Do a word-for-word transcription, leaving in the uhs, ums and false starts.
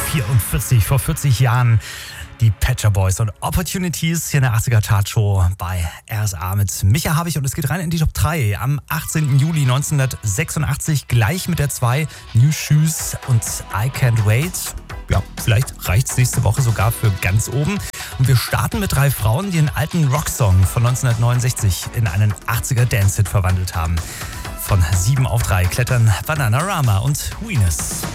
vierundvierzig, vor vierzig Jahren die Pet Shop Boys und Opportunities hier in der achtziger Chartshow bei R S A mit Micha Habich und es geht rein in die Top drei. Am achtzehnten Juli neunzehnhundertsechsundachtzig gleich mit der zwei New Shoes und I Can't Wait. Ja, vielleicht reicht's nächste Woche sogar für ganz oben. Und wir starten mit drei Frauen, die einen alten Rocksong von neunzehnhundertneunundsechzig in einen achtziger Dance-Hit verwandelt haben. Von sieben auf drei klettern Bananarama und Venus.